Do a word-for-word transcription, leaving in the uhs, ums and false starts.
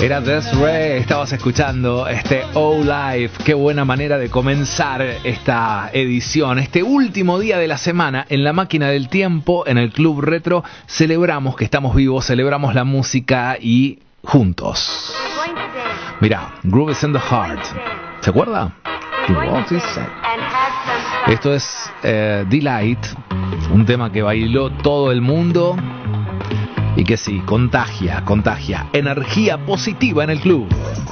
Era Des'ree, estabas escuchando este Oh Life. Qué buena manera de comenzar esta edición, este último día de la semana en la máquina del tiempo, en el Club Retro. Celebramos que estamos vivos, celebramos la música y juntos. Mirá, Groove is in the Heart. ¿Se acuerda? Esto es eh, Delight, un tema que bailó todo el mundo. Y que sí, contagia, contagia energía positiva en el club.